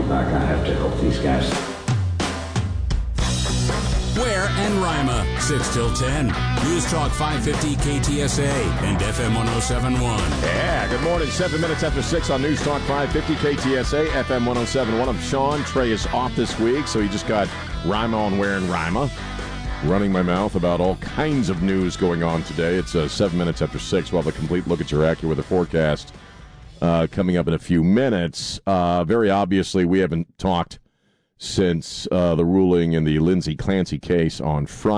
back. I have to help these guys. Ware and Rima, 6 till 10. News Talk 550 KTSA and FM 1071. Yeah, good morning. 7 minutes after 6 on News Talk 550 KTSA, FM 1071. I'm Sean. Trey is off this week, so he just got Rima on Ware and Rima. Running my mouth about all kinds of news going on today. It's 7 minutes after 6. We'll have a complete look at your AccuWeather forecast coming up in a few minutes. Very obviously, we haven't talked since the ruling in the Lindsay Clancy case on Friday.